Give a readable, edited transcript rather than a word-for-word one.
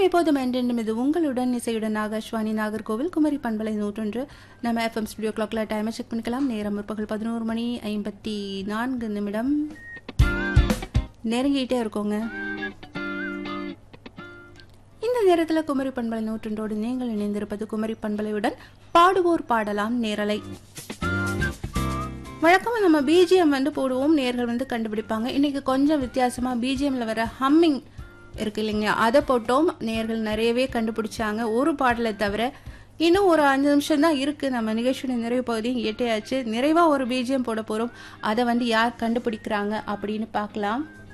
எப்போதும் என்றென்றும் இது உங்களுடன் இசையுடன் ஆகாஷ்வாணி நாகர்கோவில் குமரி பண்பலை 101. நம்ம எஃப்எம் ஸ்டுடியோ கிளாக்ல டைமை செக் பண்ணிக்கலாம். நேரம் முற்பகல் 11:54 நெருங்கிட்டே இருக்கோங்க. இந்த நேரத்தில் குமரி பண்பலை 101 நீங்கள் இணைந்திருப்பது குமரி பண்பலையுடன் பாடுவோர் பாடலாம் நேரலை. வழக்கமாக நம்ம பிஜிஎம் போடுவோம், நேர்கள் கண்டுபிடிப்பாங்க. இன்னைக்கு கொஞ்சம் வித்தியாசமா பிஜிஎம்ல வர ஹம்மிங் இருக்கு இல்லைங்க, அதை போட்டோம். நேர்கள் நிறையவே கண்டுபிடிச்சாங்க. ஒரு பாடலை தவிர இன்னும் ஒரு 5 நிமிஷம் தான் இருக்கு. நம்ம நிகழ்ச்சியோட நிறைவு பகுதியும் எட்டையாச்சு. நிறைவா ஒரு பிஜிஎம் போட போறோம். அதை யார் கண்டுபிடிக்கிறாங்க அப்படின்னு பார்க்கலாம்.